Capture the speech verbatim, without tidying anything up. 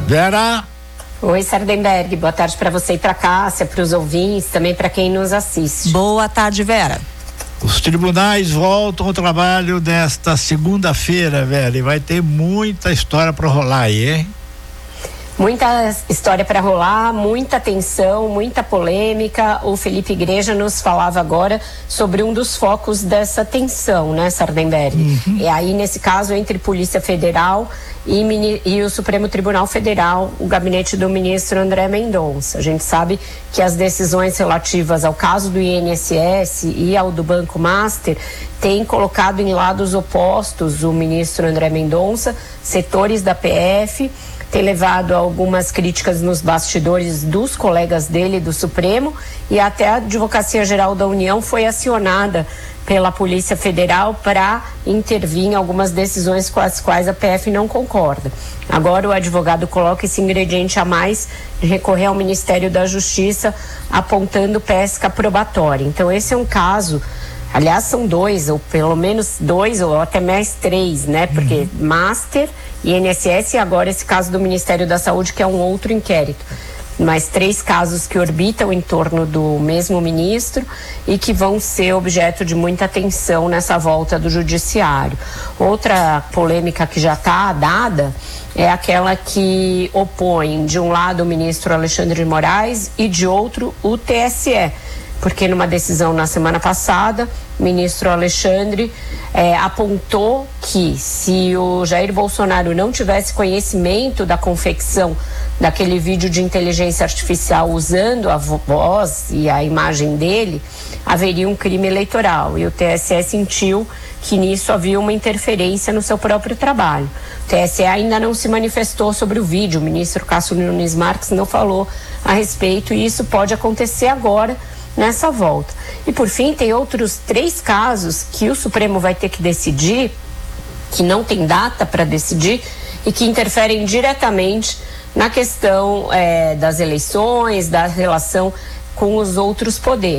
Vera. Oi, Sardenberg, boa tarde para você e para Cássia, para os ouvintes, também para quem nos assiste. Boa tarde, Vera. Os tribunais voltam ao trabalho nesta segunda-feira, Vera, e vai ter muita história para rolar aí, hein? Muita história para rolar, muita tensão, muita polêmica. O Felipe Igreja nos falava agora sobre um dos focos dessa tensão, né, Sardenberg? Uhum. E aí, nesse caso, entre Polícia Federal e, e o Supremo Tribunal Federal, o gabinete do ministro André Mendonça. A gente sabe que as decisões relativas ao caso do I N S S e ao do Banco Master têm colocado em lados opostos o ministro André Mendonça, setores da P F, ter levado algumas críticas nos bastidores dos colegas dele do Supremo, e até a Advocacia Geral da União foi acionada pela Polícia Federal para intervir em algumas decisões com as quais a P F não concorda. Agora o advogado coloca esse ingrediente a mais de recorrer ao Ministério da Justiça apontando pesca probatória. Então esse é um caso, aliás são dois, ou pelo menos dois, ou até mais três, né? Porque uhum. Master, I N S S e agora esse caso do Ministério da Saúde, que é um outro inquérito. Mais três casos que orbitam em torno do mesmo ministro e que vão ser objeto de muita atenção nessa volta do judiciário. Outra polêmica que já está dada é aquela que opõe de um lado o ministro Alexandre de Moraes e de outro o T S E, porque numa decisão na semana passada, o ministro Alexandre é, apontou que se o Jair Bolsonaro não tivesse conhecimento da confecção daquele vídeo de inteligência artificial usando a voz e a imagem dele, haveria um crime eleitoral. E o T S E sentiu que nisso havia uma interferência no seu próprio trabalho. O T S E ainda não se manifestou sobre o vídeo, o ministro Cássio Nunes Marques não falou a respeito, e isso pode acontecer agora nessa volta. E por fim, tem outros três casos que o Supremo vai ter que decidir, que não tem data para decidir e que interferem diretamente na questão é, das eleições, da relação com os outros poderes.